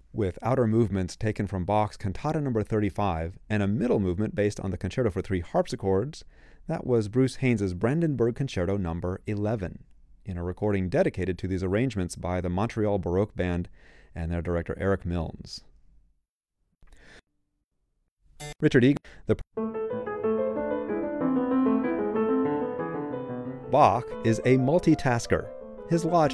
with outer movements taken from Bach's Cantata No. 35 and a middle movement based on the Concerto for Three Harpsichords. That was Bruce Haynes's Brandenburg Concerto No. 11, in a recording dedicated to these arrangements by the Montreal Baroque Band and their director Eric Milnes. Richard Egan, Bach is a multitasker. His logic